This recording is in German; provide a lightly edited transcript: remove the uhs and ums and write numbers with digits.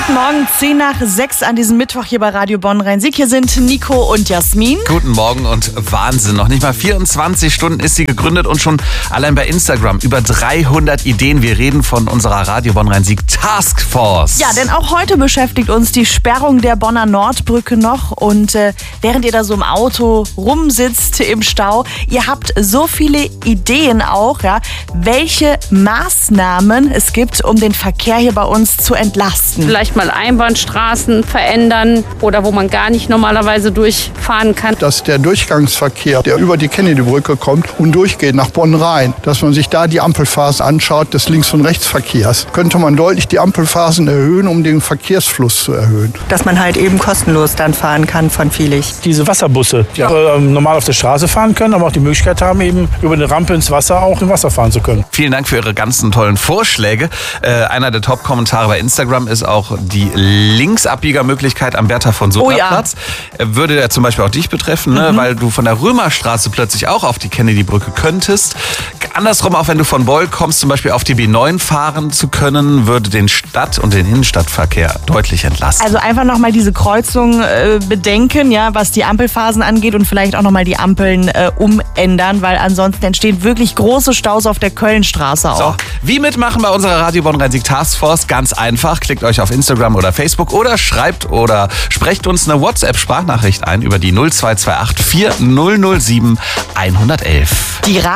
Guten Morgen, 5:10 an diesem Mittwoch hier bei Radio Bonn-Rhein-Sieg. Hier sind Nico und Jasmin. Guten Morgen und Wahnsinn. Noch nicht mal 24 Stunden ist sie gegründet und schon allein bei Instagram über 300 Ideen. Wir reden von unserer Radio Bonn-Rhein-Sieg Taskforce. Ja, denn auch heute beschäftigt uns die Sperrung der Bonner Nordbrücke noch. Und während ihr da so im Auto rumsitzt im Stau, ihr habt so viele Ideen auch, ja, welche Maßnahmen es gibt, um den Verkehr hier bei uns zu entlasten. Vielleicht mal Einbahnstraßen verändern oder wo man gar nicht normalerweise durchfahren kann. Dass der Durchgangsverkehr, der über die Kennedy-Brücke kommt und durchgeht nach Bonn rein, dass man sich da die Ampelphasen anschaut des Links- und Rechtsverkehrs, könnte man deutlich die Ampelphasen erhöhen, um den Verkehrsfluss zu erhöhen. Dass man halt eben kostenlos dann fahren kann von Vielig. Diese Wasserbusse, die normal auf der Straße fahren können, aber auch die Möglichkeit haben, eben über eine Rampe ins Wasser auch im Wasser fahren zu können. Vielen Dank für Ihre ganzen tollen Vorschläge. Einer der Top-Kommentare bei Instagram ist auch die Linksabbiegermöglichkeit am Bertha-von-Suttner-Platz. Würde ja zum Beispiel auch dich betreffen, ne? Weil du von der Römerstraße plötzlich auch auf die Kennedy-Brücke könntest. Andersrum, auch wenn du von Beul kommst, zum Beispiel auf die B9 fahren zu können, würde den Stadt- und den Innenstadtverkehr deutlich entlasten. Also einfach nochmal diese Kreuzung bedenken, ja, was die Ampelphasen angeht und vielleicht auch nochmal die Ampeln umändern, weil ansonsten entstehen wirklich große Staus auf der Kölnstraße auch. So, wie mitmachen bei unserer Radio Bonn-Rhein-Sieg Taskforce? Ganz einfach. Klickt euch auf Instagram oder Facebook oder schreibt oder sprecht uns eine WhatsApp-Sprachnachricht ein über die 0228 4007 111. Die